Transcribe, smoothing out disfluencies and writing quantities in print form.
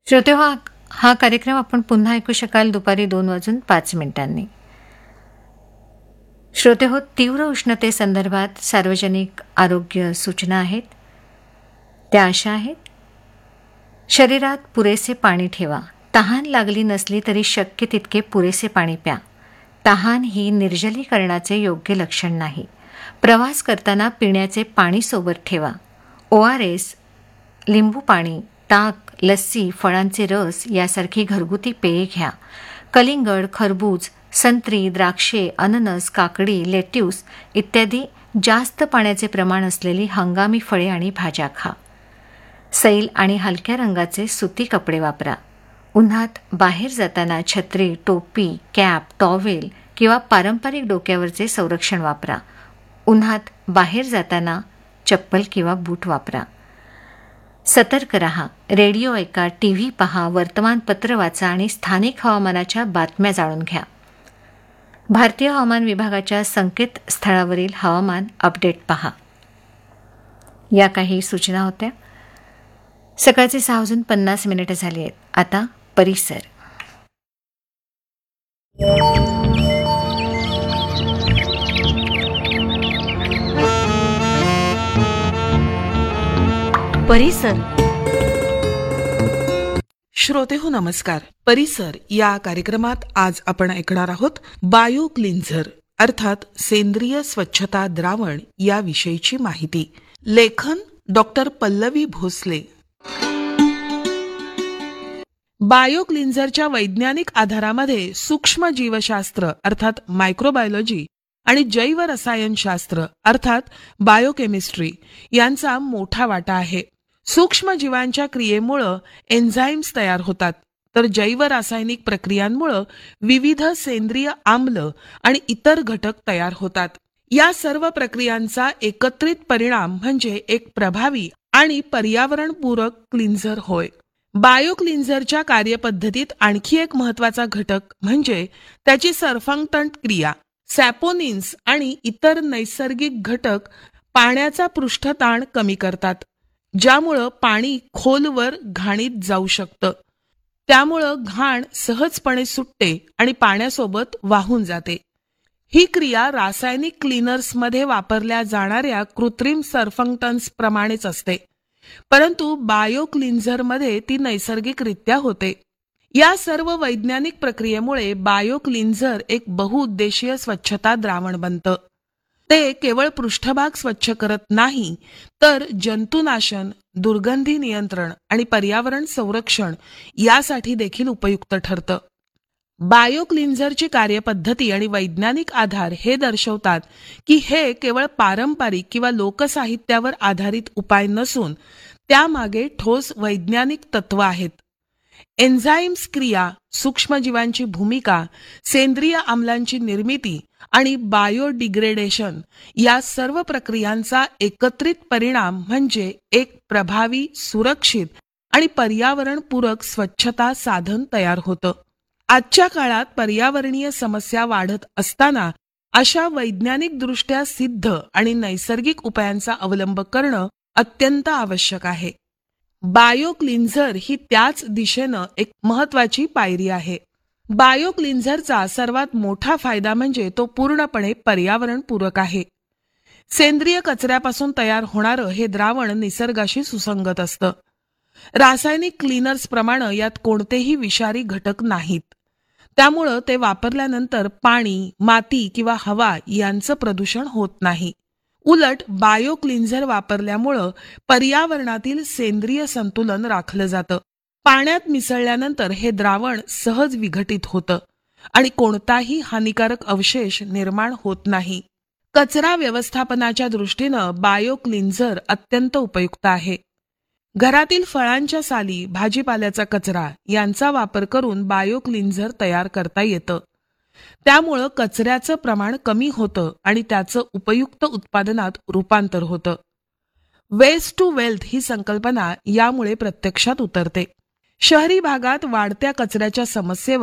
श्रोते हा कार्यक्रम आपण पुन्हा ऐकू शकाल दुपारी 2:05 श्रोते हो, तीव्र उष्णतेसंदर्भात सार्वजनिक आरोग्य सूचना आहेत. त्या अशा आहेत: शरीरात पुरेसे पाणी ठेवा. तहान लागली नसली तरी शक्य तितके पुरेसे पाणी प्या. तहान ही निर्जलीकरणाचे योग्य लक्षण नाही. प्रवास करताना पिण्याचे पाणी सोबत ठेवा. ORS, लिंबू पाणी, ताक, लस्सी, फळांचे रस यासारखी घरगुती पेये घ्या. कलिंगड, खरबूज, संत्री, द्राक्षे, अननस, काकडी, लेट्यूस इत्यादी जास्त पाण्याचे प्रमाण असलेली हंगामी फळे आणि भाज्या खा. सैल आणि हलक्या रंगाचे सुती कपडे वापरा. उन्हात बाहेर जाताना छत्री, टोपी, कॅप, टॉवेल किंवा पारंपरिक डोक्यावरचे संरक्षण वापरा. उन्हात बाहेर जाताना चप्पल किंवा बूट वापरा. सतर्क रहा. रेडिओ ऐका, TV पहा, वर्तमानपत्र वाचा आणि स्थानिक हवामानाच्या बातम्या जाणून घ्या. भारतीय हवामान विभागाच्या संकेतस्थळावरील हवामान अपडेट पहा. या काही सूचना होत्या. सकाळचे 6:50 झाली आहेत. आता परिसर. परिसर. श्रोते हो, नमस्कार. परिसर या कार्यक्रमात आज आपण ऐकणार आहोत बायो क्लिन्झर अर्थात सेंद्रिय स्वच्छता द्रावण याविषयीची माहिती. लेखन डॉक्टर पल्लवी भोसले. बायो क्लिन्झरच्या वैज्ञानिक आधारामध्ये सूक्ष्म जीवशास्त्र अर्थात मायक्रोबायोलॉजी आणि जैव रसायनशास्त्र अर्थात बायोकेमिस्ट्री यांचा मोठा वाटा आहे. सूक्ष्म जीवांच्या क्रियेमुळं एन्झाईम्स तयार होतात, तर जैव रासायनिक प्रक्रियांमुळं विविध सेंद्रिय आम्ल आणि इतर घटक तयार होतात. या सर्व प्रक्रियांचा एकत्रित परिणाम म्हणजे एक प्रभावी आणि पर्यावरणपूरक क्लिन्झर होय. बायो क्लिन्झरच्या कार्यपद्धतीत आणखी एक महत्वाचा घटक म्हणजे त्याची सरफंक्टंट क्रिया. सॅपोनिन्स आणि इतर नैसर्गिक घटक पाण्याचा पृष्ठताण कमी करतात, ज्यामुळं पाणी खोलवर घाणीत जाऊ शकतं. त्यामुळं घाण सहजपणे सुटते आणि पाण्यासोबत वाहून जाते. ही क्रिया रासायनिक क्लीनर्समध्ये वापरल्या जाणाऱ्या कृत्रिम सरफंक्टन्स प्रमाणेच असते, परंतु बायो क्लिन्झरमध्ये ती नैसर्गिकरित्या होते. या सर्व वैज्ञानिक प्रक्रियेमुळे बायो क्लिन्झर एक बहुउद्देशीय स्वच्छता द्रावण बनतं. ते केवळ पृष्ठभाग स्वच्छ करत नाही, तर जंतुनाशन, दुर्गंधी नियंत्रण आणि पर्यावरण संरक्षण यासाठी देखील उपयुक्त ठरतं. बायो क्लिन्झरची कार्यपद्धती आणि वैज्ञानिक आधार हे दर्शवतात की हे केवळ पारंपरिक किंवा लोकसाहित्यावर आधारित उपाय नसून त्यामागे ठोस वैज्ञानिक तत्व आहेत. एन्झाईम्स क्रिया, सूक्ष्मजीवांची भूमिका, सेंद्रिय आम्लांची निर्मिती आणि बायोडिग्रेडेशन या सर्व प्रक्रियांचा एकत्रित परिणाम म्हणजे एक प्रभावी, सुरक्षित आणि पर्यावरणपूरक स्वच्छता साधन तयार होतं. आजच्या काळात पर्यावरणीय समस्या वाढत असताना अशा वैज्ञानिकदृष्ट्या सिद्ध आणि नैसर्गिक उपायांचा अवलंब करणं अत्यंत आवश्यक आहे. बायो क्लिन्झर ही त्याच दिशेनं एक महत्वाची पायरी आहे. बायो क्लिन्झरचा सर्वात मोठा फायदा म्हणजे तो पूर्णपणे पर्यावरणपूरक आहे. सेंद्रिय कचऱ्यापासून तयार होणारं हे द्रावण निसर्गाशी सुसंगत असतं. रासायनिक क्लीनर्स प्रमाणे यात कोणतेही विषारी घटक नाहीत. त्यामुळं ते वापरल्यानंतर पाणी, माती किंवा हवा यांचं प्रदूषण होत नाही. उलट बायो क्लिन्झर वापरल्यामुळं पर्यावरणातील सेंद्रिय संतुलन राखलं जातं. पाण्यात मिसळल्यानंतर हे द्रावण सहज विघटित होतं आणि कोणताही हानिकारक अवशेष निर्माण होत नाही. कचरा व्यवस्थापनाच्या दृष्टीनं बायो क्लिन्झर अत्यंत उपयुक्त आहे. घरातील फळांच्या साली, भाजीपाल्याचा कचरा यांचा वापर करून बायो क्लिन्झर तयार करता येतं. त्यामुळं कचऱ्याचं प्रमाण कमी होतं आणि त्याचं उपयुक्त उत्पादनात रूपांतर होतं. वेस्ट टू वेल्थ ही संकल्पना यामुळे प्रत्यक्षात उतरते. शहरी भागात वाढत्या कचऱ्याच्या समस्येवर